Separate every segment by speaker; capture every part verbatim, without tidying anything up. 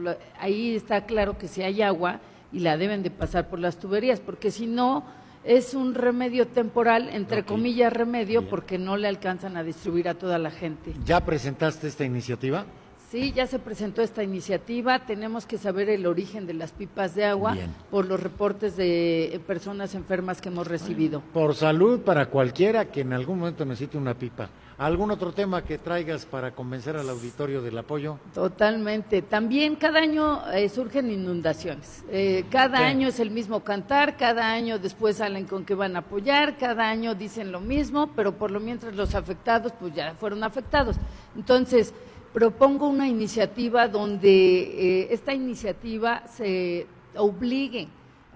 Speaker 1: la, ahí está claro que si hay agua y la deben de pasar por las tuberías, porque si no es un remedio temporal, entre okay. comillas remedio, bien, porque no le alcanzan a distribuir a toda la gente.
Speaker 2: ¿Ya presentaste esta iniciativa?
Speaker 1: Sí, ya se presentó esta iniciativa. Tenemos que saber el origen de las pipas de agua, bien, por los reportes de personas enfermas que hemos recibido.
Speaker 2: Por salud para cualquiera que en algún momento necesite una pipa. ¿Algún otro tema que traigas para convencer al auditorio del apoyo?
Speaker 1: Totalmente. También cada año eh, surgen inundaciones. Eh, cada ¿Qué? año es el mismo cantar, cada año después salen con que van a apoyar, cada año dicen lo mismo, pero por lo mientras los afectados pues ya fueron afectados. Entonces, propongo una iniciativa donde eh, esta iniciativa se obligue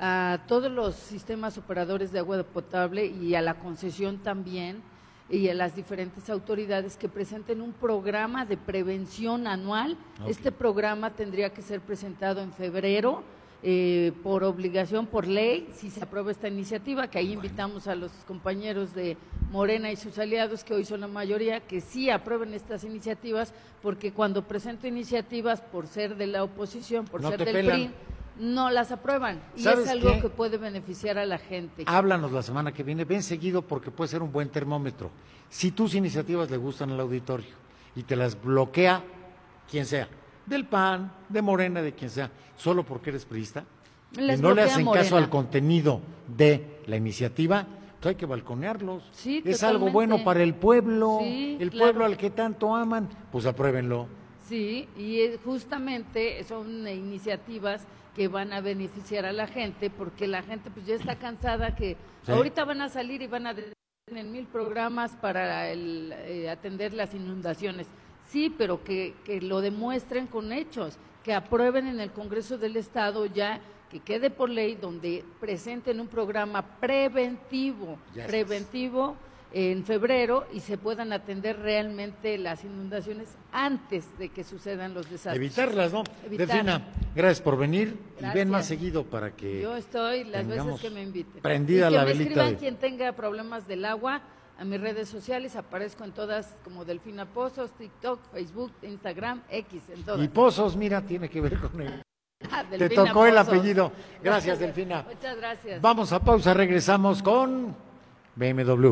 Speaker 1: a todos los sistemas operadores de agua potable y a la concesión también, y a las diferentes autoridades que presenten un programa de prevención anual. Okay. Este programa tendría que ser presentado en febrero, eh, por obligación, por ley, si se aprueba esta iniciativa, que ahí bueno. invitamos a los compañeros de Morena y sus aliados, que hoy son la mayoría, que sí aprueben estas iniciativas, porque cuando presento iniciativas por ser de la oposición, por
Speaker 2: no
Speaker 1: ser del
Speaker 2: pelan.
Speaker 1: P R I, no las aprueban, y es algo qué? que puede beneficiar a la gente.
Speaker 2: Háblanos la semana que viene, ven seguido, porque puede ser un buen termómetro. Si tus iniciativas le gustan al auditorio y te las bloquea quien sea, del P A N, de Morena, de quien sea, solo porque eres priista, y no le hacen Morena. caso al contenido de la iniciativa, entonces hay que balconearlos.
Speaker 1: Sí,
Speaker 2: es
Speaker 1: totalmente.
Speaker 2: algo bueno para el pueblo,
Speaker 1: sí,
Speaker 2: el
Speaker 1: claro.
Speaker 2: pueblo al que tanto aman, pues apruébenlo.
Speaker 1: Sí, y es justamente son iniciativas que van a beneficiar a la gente, porque la gente pues ya está cansada que sí. ahorita van a salir y van a tener mil programas para el, eh, atender las inundaciones. Sí, pero que, que lo demuestren con hechos, que aprueben en el Congreso del Estado ya, que quede por ley, donde presenten un programa preventivo, ya preventivo en febrero, y se puedan atender realmente las inundaciones antes de que sucedan los desastres.
Speaker 2: Evitarlas, ¿no? Evitar. Delfina, gracias por venir, gracias. Y ven más seguido para que
Speaker 1: yo estoy las veces que me inviten.
Speaker 2: Prendida
Speaker 1: y que
Speaker 2: la
Speaker 1: me
Speaker 2: velita.
Speaker 1: escriban
Speaker 2: De...
Speaker 1: quien tenga problemas del agua a mis redes sociales, aparezco en todas como Delfina Pozos, TikTok, Facebook, Instagram, X, en todas.
Speaker 2: Y Pozos, mira, tiene que ver con él.
Speaker 1: Ah,
Speaker 2: te tocó Pozos. El apellido. Gracias, Delfina.
Speaker 1: Muchas gracias.
Speaker 2: Vamos a pausa, regresamos con B M W.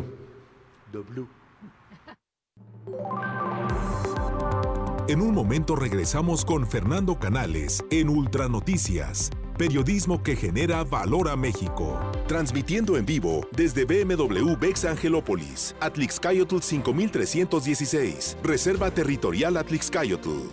Speaker 2: W.
Speaker 3: En un momento regresamos con Fernando Canales en Ultra Noticias, periodismo que genera valor a México. Transmitiendo en vivo desde B M W Bex Angelópolis, Atlixcayotl cinco mil trescientos dieciséis, Reserva Territorial Atlixcayotl.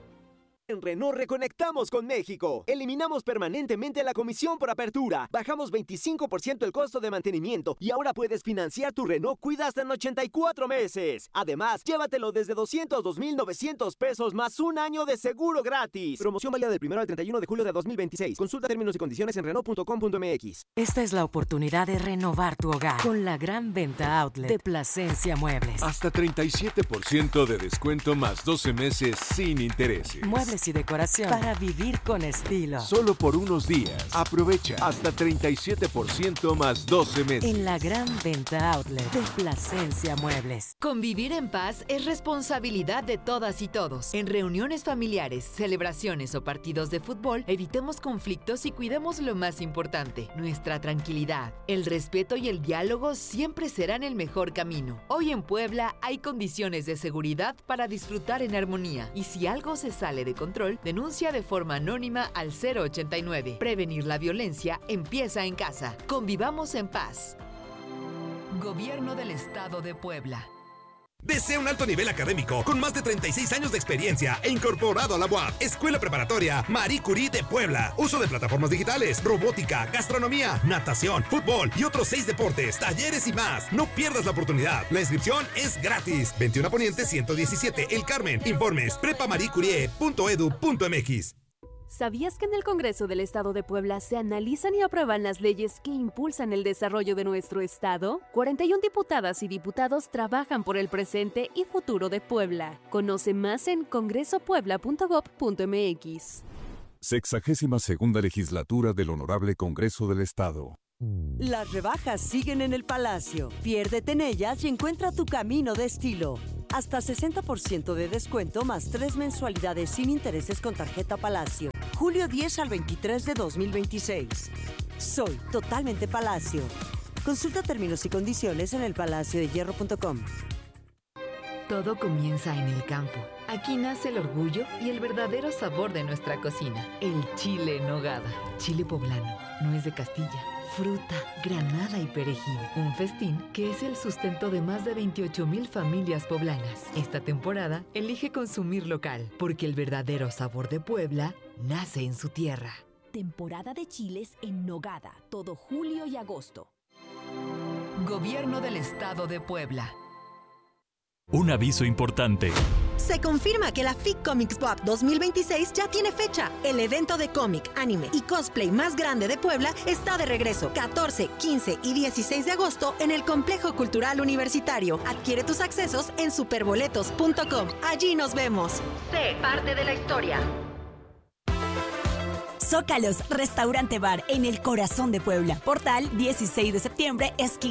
Speaker 4: En Renault reconectamos con México. Eliminamos permanentemente la comisión por apertura. Bajamos veinticinco por ciento el costo de mantenimiento y ahora puedes financiar tu Renault Cuida hasta en ochenta y cuatro meses. Además, llévatelo desde doscientos dos mil novecientos pesos más un año de seguro gratis. Promoción válida del primero al treinta y uno de julio de dos mil veintiséis. Consulta términos y condiciones en Renault punto com punto m x.
Speaker 5: Esta es la oportunidad de renovar tu hogar con la gran venta outlet de Plasencia Muebles.
Speaker 6: Hasta treinta y siete por ciento de descuento más doce meses sin intereses.
Speaker 5: Muebles y decoración para vivir con estilo.
Speaker 6: Solo por unos días. Aprovecha hasta treinta y siete por ciento más doce meses.
Speaker 5: En la gran venta outlet de Plasencia Muebles.
Speaker 7: Convivir en paz es responsabilidad de todas y todos. En reuniones familiares, celebraciones o partidos de fútbol, evitemos conflictos y cuidemos lo más importante, nuestra tranquilidad. El respeto y el diálogo siempre serán el mejor camino. Hoy en Puebla hay condiciones de seguridad para disfrutar en armonía. Y si algo se sale de control, denuncia de forma anónima al cero ochenta y nueve. Prevenir la violencia empieza en casa. Convivamos en paz. Gobierno del Estado de Puebla.
Speaker 8: Desea un alto nivel académico con más de treinta y seis años de experiencia e incorporado a la U A P. Escuela Preparatoria Marie Curie de Puebla. Uso de plataformas digitales, robótica, gastronomía, natación, fútbol y otros seis deportes, talleres y más. No pierdas la oportunidad. La inscripción es gratis. veintiuno Poniente ciento diecisiete, El Carmen. Informes prepa marie curie punto edu punto m x.
Speaker 9: ¿Sabías que en el Congreso del Estado de Puebla se analizan y aprueban las leyes que impulsan el desarrollo de nuestro estado? cuarenta y una diputadas y diputados trabajan por el presente y futuro de Puebla. Conoce más en congreso puebla punto gob punto m x.
Speaker 10: Sexagésima segunda legislatura del Honorable Congreso del Estado.
Speaker 11: Las rebajas siguen en el Palacio. Piérdete en ellas y encuentra tu camino de estilo. Hasta sesenta por ciento de descuento más tres mensualidades sin intereses con tarjeta Palacio. Julio diez al veintitrés de dos mil veintiséis. Soy totalmente Palacio. Consulta términos y condiciones en el palacio de hierro punto com.
Speaker 7: Todo comienza en el campo. Aquí nace el orgullo y el verdadero sabor de nuestra cocina. El chile en nogada. Chile poblano, nuez de Castilla, fruta, granada y perejil. Un festín que es el sustento de más de veintiocho mil familias poblanas. Esta temporada elige consumir local, porque el verdadero sabor de Puebla nace en su tierra.
Speaker 12: Temporada de chiles en nogada, todo julio y agosto.
Speaker 7: Gobierno del Estado de Puebla.
Speaker 13: Un aviso importante.
Speaker 14: Se confirma que la F I C Comics Pop dos mil veintiséis ya tiene fecha. El evento de cómic, anime y cosplay más grande de Puebla está de regreso. catorce, quince y dieciséis de agosto en el Complejo Cultural Universitario. Adquiere tus accesos en superboletos punto com. Allí nos vemos.
Speaker 15: Sé parte de la historia.
Speaker 12: Zócalos, restaurante bar en el corazón de Puebla. Portal dieciséis de septiembre, esquina